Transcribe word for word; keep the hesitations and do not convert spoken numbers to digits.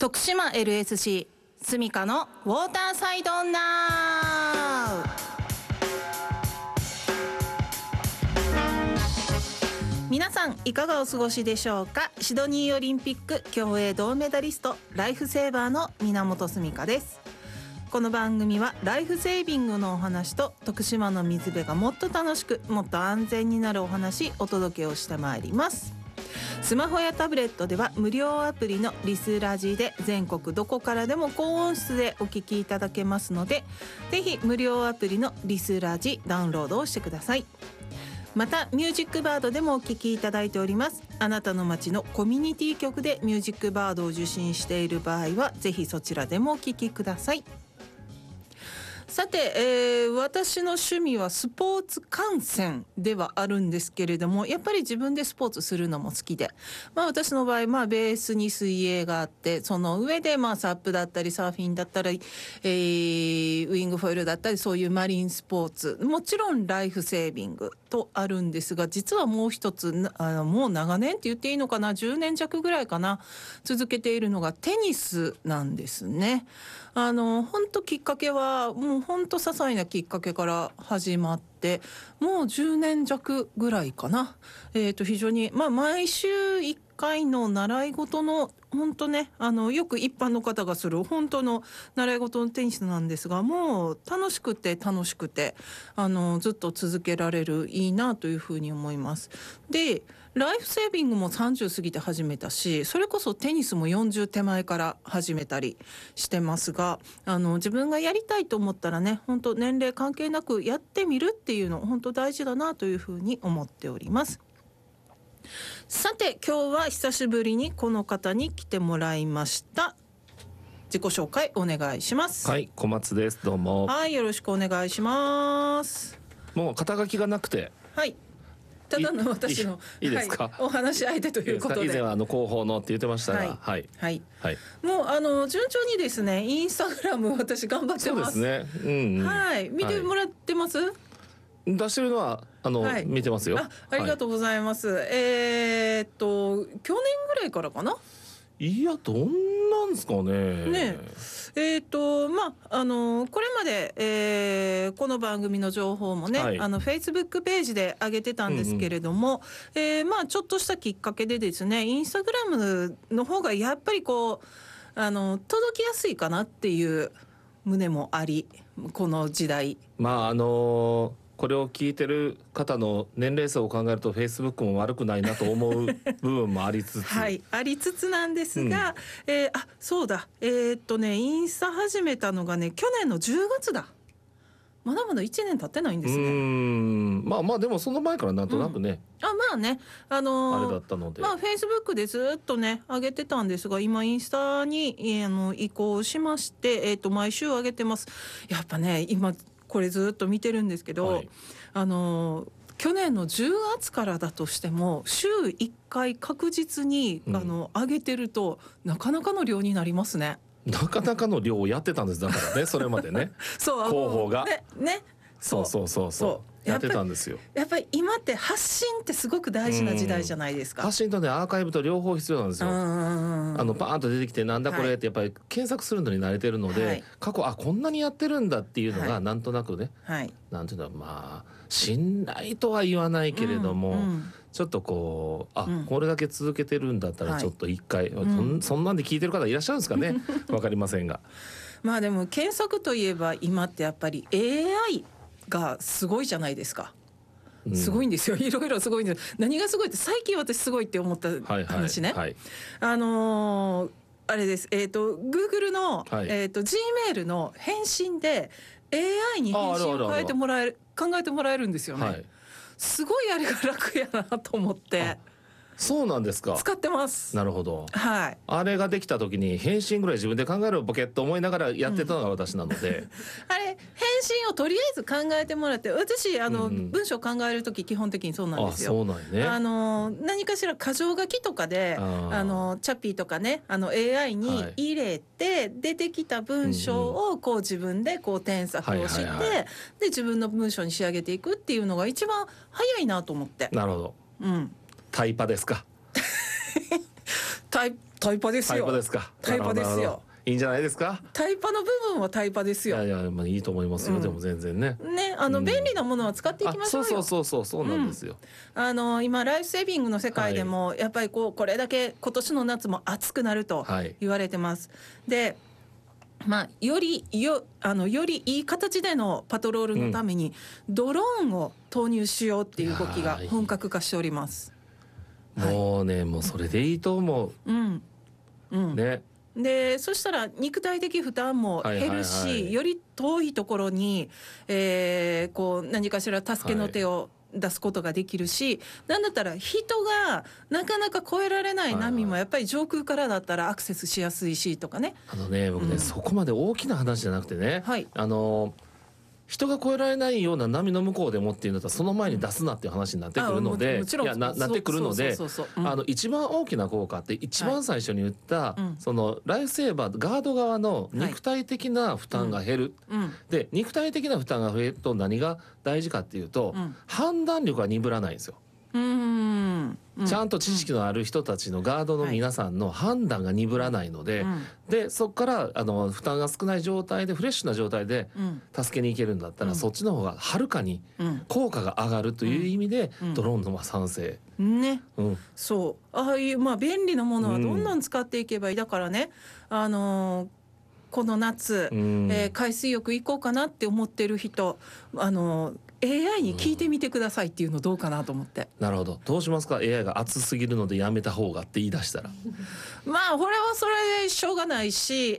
徳島 エルエスシー スミカのウォーターサイドナウ。皆さんいかがお過ごしでしょうか。シドニーオリンピック競泳銅メダリスト、ライフセーバーの源スミカです。この番組はライフセービングのお話と徳島の水辺がもっと楽しくもっと安全になるお話お届けをしてまいります。スマホやタブレットでは無料アプリのリスラジで全国どこからでも高音質でお聞きいただけますので、ぜひ無料アプリのリスラジダウンロードをしてください。またミュージックバードでもお聞きいただいております。あなたの街のコミュニティ局でミュージックバードを受信している場合はぜひそちらでもお聞きください。さて、えー、私の趣味はスポーツ観戦ではあるんですけれども、やっぱり自分でスポーツするのも好きで、まあ、私の場合、まあ、ベースに水泳があって、その上で、まあ、サップだったりサーフィンだったり、えー、ウィングフォイルだったり、そういうマリンスポーツ、もちろんライフセービングとあるんですが、実はもう一つ、あのもう長年って言っていいのかな、じゅうねん弱ぐらいかな、続けているのがテニスなんですね。あの本当きっかけはもう本当些細なきっかけから始まって、もうじゅうねん弱ぐらいかな。えーと非常に、まあ、毎週いっかいの習い事の本当ね、あのよく一般の方がする本当の習い事のテニスなんですが、もう楽しくて楽しくてあのずっと続けられる、いいなというふうに思います。でライフセービングもさんじゅう過ぎて始めたし、それこそテニスもよんじゅう手前から始めたりしてますが、あの自分がやりたいと思ったらね、本当年齢関係なくやってみるっていうの本当大事だなというふうに思っております。さて今日は久しぶりにこの方に来てもらいました。自己紹介お願いします。 はい、小松です。どうも。 はい、よろしくお願いします。 もう肩書きがなくて、 はい、ただの私のいいいいですか、 はい、お話し相手ということで、 以前はあの広報のって言ってましたが、 はいはいはいはい、 もうあの順調にですね、インスタグラム私頑張ってます。 そうですね、うんうん、 はい、見てもらってます、はい、 出してるのはあの、はい、見てますよ。 あ, ありがとうございます、はい、えー、っと去年ぐらいからかな。 いや、どんなんですかね。 ねえー、とまああのこれまで、えー、この番組の情報もね、はい、あの Facebook ページで上げてたんですけれども、うんうん、えー、まあちょっとしたきっかけでですね、インスタグラムの方がやっぱりこうあの届きやすいかなっていう旨もあり、この時代、 まああのーこれを聞いてる方の年齢層を考えると Facebook も悪くないなと思う部分もありつつはいありつつなんですが、うん、えー、あそうだえー、っとねインスタ始めたのがね去年のじゅうがつだ。まだまだいちねん経ってないんですね。 うーん、まあまあでもその前からなんとなくね、 うん、あまあねあのー、 あれだったので、 まあ Facebook でずっとね上げてたんですが、今インスタに、えー、あの移行しまして、えー、っと毎週上げてます。やっぱね今これずっと見てるんですけど、はい、あの去年のじゅうがつからだとしても週いっかい確実に、うん、あの上げてるとなかなかの量になりますね。 なかなかの量をやってたんです。だからねそれまでねそう広報がねねそうそうそうそうやってたんですよ。 やっぱり今って発信ってすごく大事な時代じゃないですか。 発信とねアーカイブと両方必要なんですよ。あのパーンと出てきてなんだこれってやっぱり検索するのに慣れてるので、はい、過去あこんなにやってるんだっていうのがなんとなくね、はい、なんていうのまあ信頼とは言わないけれども、うんうん、ちょっとこうあ、うん、これだけ続けてるんだったらちょっと一回、はい、そ, んそんなんで聞いてる方いらっしゃるんですかねわかりませんがまあでも検索といえば今ってやっぱり エーアイがすごいじゃないですか。すごいんですよ、いろいろすごいんです。何がすごいって最近私すごいって思った話ね、はいはいはい、あのー、あれです、えーと Google の、はい、えーと Gmail の返信で エーアイ に返信を変えてもらえる考えてもらえるんですよね、はい、すごいあれが楽やなと思って。 そうなんですか。 使ってます。 なるほど、 はい、 あれができた時に返信ぐらい自分で考えるボケと思いながらやってたのが私なので、うん、 あれ返信をとりあえず考えてもらって、私あの、うん、文章考える時基本的にそうなんですよ。 あ、そうなんね、 あの何かしら箇条書きとかであのチャッピーとかねあの エーアイ に入れて、はい、出てきた文章をこう自分でこう添削をして、はいはいはい、で自分の文章に仕上げていくっていうのが一番早いなと思って。 なるほど、 うん、 タイパですかタイタイパですよ。 タイパですか。 タイパですよ。 いいんじゃないですか。 タイパの部分はタイパですよ。 いやいや、まあ、いいと思いますよ、うん、でも全然ねね、あの、うん、便利なものは使っていきましょうよ。 そうそうそうそうなんですよ、 うん、あの今ライフセービングの世界でも、はい、やっぱりこうこれだけ今年の夏も暑くなると言われてます、はい、でまあ、よりよあのよりいい形でのパトロールのために、うん、ドローンを投入しようっていう動きが本格化しております。 もうね、はい、もうそれでいいと思う、うんうん、ね。 でそしたら肉体的負担も減るし、はいはいはい、より遠いところに、えー、こう何かしら助けの手を出すことができるし、はい、なんだったら人がなかなか越えられない波もやっぱり上空からだったらアクセスしやすいしとかね。 あのね僕ね、うん、そこまで大きな話じゃなくてね、はい、あの人が越えられないような波の向こうでもっていうんだったらその前に出すなっていう話になってくるので、いや な, なってくるので、あの一番大きな効果って一番最初に言った、はい、そのライフセーバーガード側の肉体的な負担が減る、はいうん、で肉体的な負担が増えると何が大事かっていうと、うん、判断力が鈍らないんですよ。うんちゃんと知識のある人たちのガードの皆さんの判断が鈍らないので、はい、でそこからあの負担が少ない状態でフレッシュな状態で助けに行けるんだったら、うん、そっちの方がはるかに効果が上がるという意味で、うん、ドローンの賛成、 ね、うん、そうああいうまあ便利なものはどんどん使っていけばいい、だからね、あのー、この夏、うん、えー、海水浴行こうかなって思ってる人、あのーエーアイ に聞いてみてくださいっていうのどうかなと思って、 うん、なるほど。どうしますか。 エーアイ が熱すぎるのでやめた方がって言い出したらまあこれはそれでしょうがないし